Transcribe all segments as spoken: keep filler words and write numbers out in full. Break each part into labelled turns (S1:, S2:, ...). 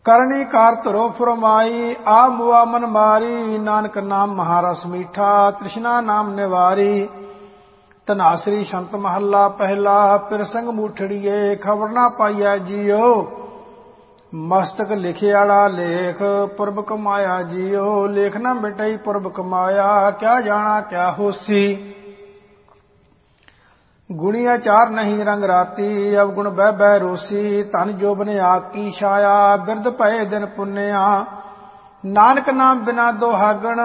S1: करनी कार धरो फुरमाई आ मुआ मन मारी। नानक नाम महारस मीठा तृष्णा नाम निवारी। धनासरी शंत महला पहला पिरसंग मूठड़िए खबर ना पाइया जियो। मस्तक लिखियाड़ा लेख पुरब कमाया जियो। लेख ना मिटई पुरब कमाया क्या जाना क्या होसी। गुणिया चार नहीं रंग राती अवगुण बह बह रोसी। धन जोबन आकी छाया बिरद भय दिन पुन्या। नानक नाम बिना दोहागण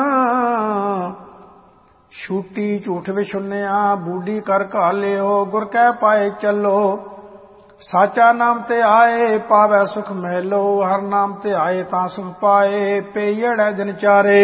S1: छूटी झूठ विछुन्या। बूढ़ी कर घालियो गुर कह पाए चलो। साचा नाम ते आए पावै सुख महलो। हर नाम ते आए तां सुख पाए पेयड़ै दिन चारे।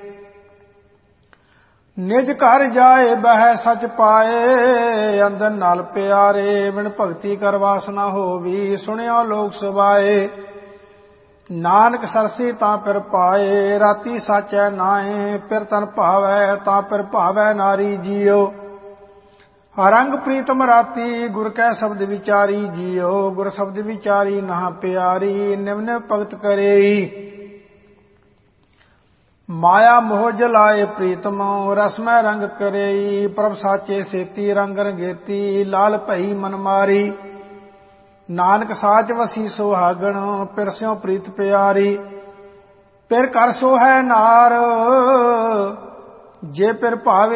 S1: निज घर जाए बह सच पाए अंदर नाल प्यारे। बिन भगति कर वासना होवी सुनियो लोक सुभाए। नानक सरसी तां पिर पाए राती साचै नाए। पिर तन भावै तां पिर भावै नारी जियो। रंग प्रीतम राती गुर कै शब्द विचारी जियो। गुर शब्द विचारी नहा प्यारी निव निव भगत करेई। माया मोह जलाए प्रीतम रसमय रंग करेई। प्रभ साचे सेती रंग रंगेती लाल भई मन मारी। नानक साच वसी सुहागण पिर स्यों प्रीत प्यारी। पिर कर सो है नार जे पिर भावे